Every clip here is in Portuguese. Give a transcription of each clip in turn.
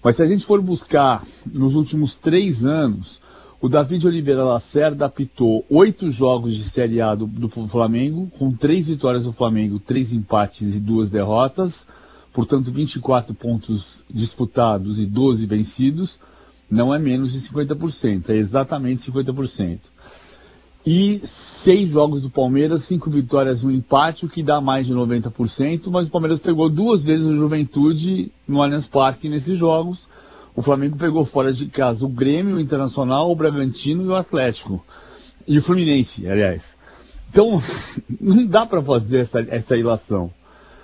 Mas se a gente for buscar nos últimos 3 anos, o David Oliveira Lacerda apitou 8 jogos de Série A do Flamengo, com 3 vitórias do Flamengo, 3 empates e 2 derrotas, portanto 24 pontos disputados e 12 vencidos, não é menos de 50%, é exatamente 50%. E 6 jogos do Palmeiras, 5 vitórias, 1 empate, o que dá mais de 90%, mas o Palmeiras pegou 2 vezes o Juventude no Allianz Parque nesses jogos. O Flamengo pegou fora de casa o Grêmio, o Internacional, o Bragantino e o Atlético. E o Fluminense, aliás. Então, não dá para fazer essa ilação.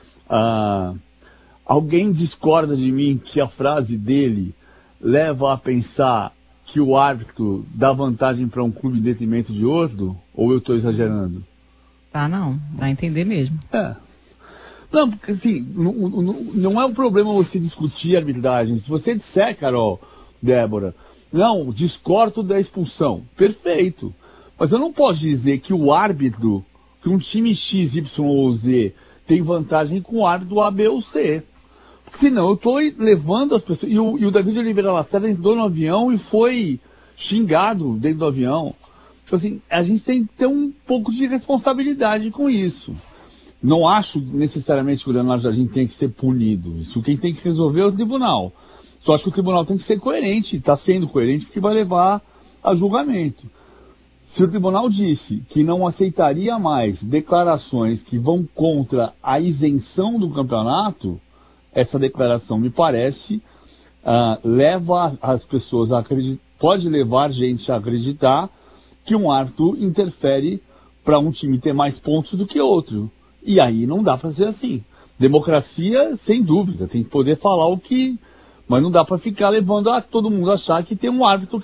Alguém discorda de mim que a frase dele leva a pensar que o árbitro dá vantagem para um clube em detrimento de outro? Ou eu estou exagerando? Não. Dá a entender mesmo. Não, porque assim, não é um problema você discutir a arbitragem. Se você disser, Carol, Débora, não, discordo da expulsão, perfeito. Mas eu não posso dizer que o árbitro, que um time X, Y ou Z tem vantagem com o árbitro A, B ou C. Porque senão eu estou levando as pessoas... E o David Oliveira Lacerda entrou no avião e foi xingado dentro do avião. Então assim, a gente tem que ter um pouco de responsabilidade com isso. Não acho necessariamente que o Leonardo Jardim tem que ser punido. Isso quem tem que resolver é o tribunal. Só acho que o tribunal tem que ser coerente. Está sendo coerente porque vai levar a julgamento. Se o tribunal disse que não aceitaria mais declarações que vão contra a isenção do campeonato, essa declaração, me parece, leva as pessoas a acreditar, pode levar gente a acreditar que um árbitro interfere para um time ter mais pontos do que outro. E aí não dá para ser assim. Democracia, sem dúvida, tem que poder falar o que... Mas não dá para ficar levando a todo mundo a achar que tem um árbitro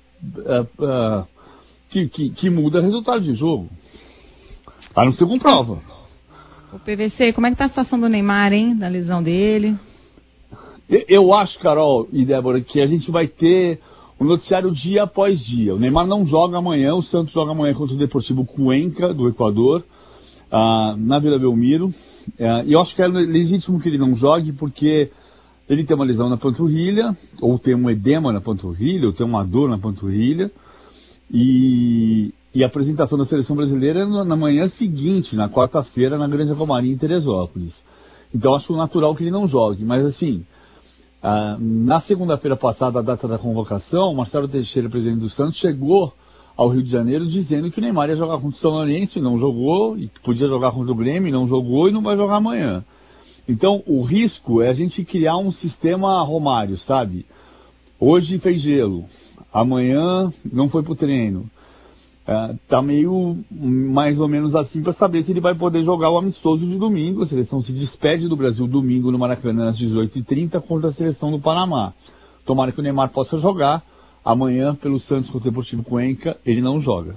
que muda o resultado de jogo. A não ser com prova. O PVC, como é que tá a situação do Neymar, hein? Da lesão dele? Eu acho, Carol e Débora, que a gente vai ter o noticiário dia após dia. O Neymar não joga amanhã, o Santos joga amanhã contra o Deportivo Cuenca, do Equador, na Vila Belmiro. E eu acho que é legítimo que ele não jogue, porque ele tem uma lesão na panturrilha, ou tem um edema na panturrilha, ou tem uma dor na panturrilha. E a apresentação da seleção brasileira é na manhã seguinte, na quarta-feira, na Granja Comari, em Teresópolis. Então acho natural que ele não jogue. Mas assim, na segunda-feira passada, a data da convocação, Marcelo Teixeira, presidente do Santos, chegou ao Rio de Janeiro dizendo que o Neymar ia jogar contra o São Lourenço e não jogou, e que podia jogar contra o Grêmio e não jogou e não vai jogar amanhã. Então o risco é a gente criar um sistema Romário, sabe? Hoje fez gelo, amanhã não foi pro treino. Tá meio mais ou menos assim para saber se ele vai poder jogar o amistoso de domingo. A seleção se despede do Brasil domingo no Maracanã às 18h30 contra a seleção do Panamá. Tomara que o Neymar possa jogar. Amanhã, pelo Santos contra o Deportivo Cuenca, ele não joga.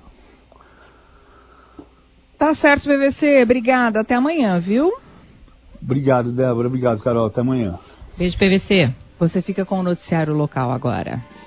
Tá certo, PVC. Obrigada. Até amanhã, viu? Obrigado, Débora. Obrigado, Carol. Até amanhã. Beijo, PVC. Você fica com o noticiário local agora.